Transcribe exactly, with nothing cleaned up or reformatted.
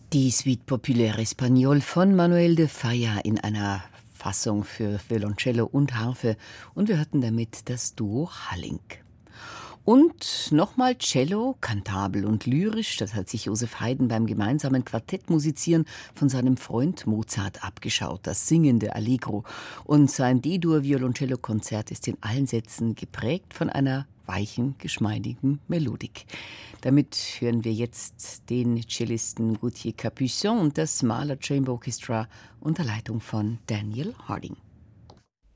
Die Suite Populaire Espagnole von Manuel de Falla in einer Fassung für Violoncello und Harfe, und wir hörten damit das Duo Halling. Und nochmal Cello, kantabel und lyrisch, das hat sich Joseph Haydn beim gemeinsamen Quartettmusizieren von seinem Freund Mozart abgeschaut, das singende Allegro. Und sein D-Dur-Violoncello-Konzert ist in allen Sätzen geprägt von einer weichen, geschmeidigen Melodik. Damit hören wir jetzt den Cellisten Gauthier Capuçon und das Mahler Chamber Orchestra unter Leitung von Daniel Harding.